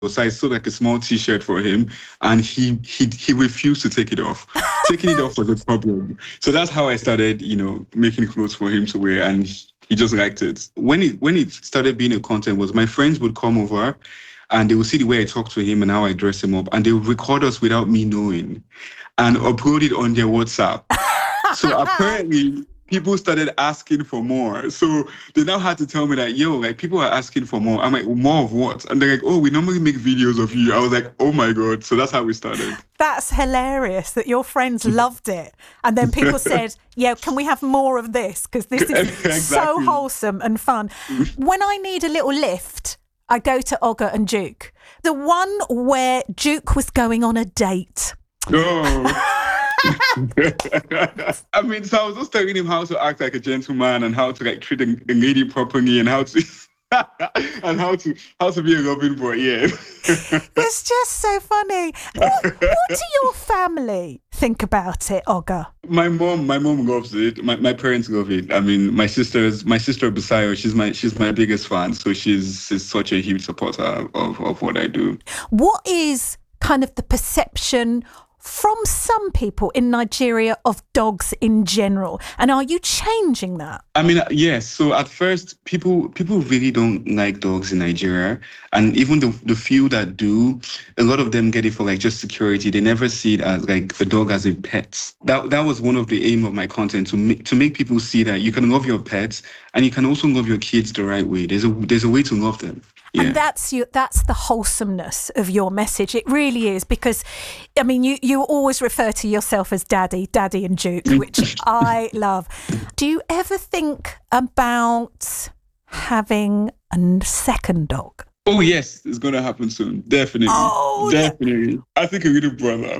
So I sold like a small T-shirt for him, and he refused to take it off. Taking it off was a problem. So that's how I started, making clothes for him to wear, and he just liked it. When it started being a content was my friends would come over, and they would see the way I talk to him and how I dress him up, and they would record us without me knowing, and upload it on their WhatsApp. So apparently, people started asking for more. So they now had to tell me that, yo, like, people are asking for more. I'm like, more of what? And they're like, oh, we normally make videos of you. I was like, oh my God. So that's how we started. That's hilarious that your friends loved it. And then people said, yeah, can we have more of this? Because this is Exactly. so wholesome and fun. When I need a little lift, I go to Ogga and Duke. The one where Duke was going on a date. Oh. I mean, so I was just telling him how to act like a gentleman and how to like treat a lady properly and how to and how to be a loving boy. Yeah. It's just so funny. What do your family think about it, Ogga? My mom loves it. My parents love it. I mean, my sister Busayo, she's my biggest fan. So she's such a huge supporter of what I do. What is kind of the perception from some people in Nigeria of dogs in general? And are you changing that? I mean, yes. So at first, people really don't like dogs in Nigeria. And even the few that do, a lot of them get it for like just security. They never see it as like a dog as a pet. That was one of the aim of my content, to make people see that you can love your pets and you can also love your kids the right way. There's a way to love them. Yeah. And that's the wholesomeness of your message. It really is, because, I mean, you always refer to yourself as Daddy and Duke, which I love. Do you ever think about having a second dog? Oh, yes. It's going to happen soon. Definitely. Oh, definitely. I think a little brother.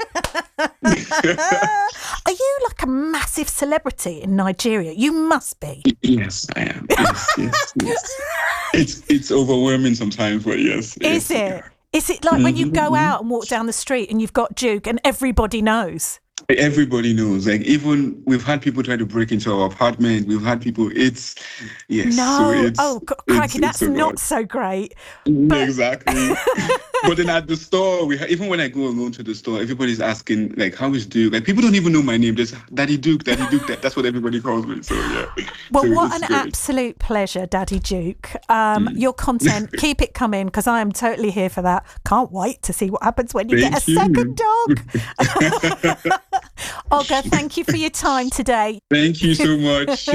Are you like a massive celebrity in Nigeria? You must be. Yes, I am. Yes. It's overwhelming sometimes, but yes. Is it? Is it like when you go out and walk down the street and you've got Duke and everybody knows? Everybody knows. Like, even we've had people try to break into our apartment. We've had people. Yes. No. So crikey, that's so not bad. so great. Exactly. But then at the store, even when I go alone to the store, everybody's asking, like, how is Duke? Like, people don't even know my name. There's Daddy Duke. That's what everybody calls me. So, yeah. Well, so what an absolute pleasure, Daddy Duke. Your content, keep it coming, because I am totally here for that. Can't wait to see what happens when you get a second dog. Ogga, thank you for your time today. Thank you so much.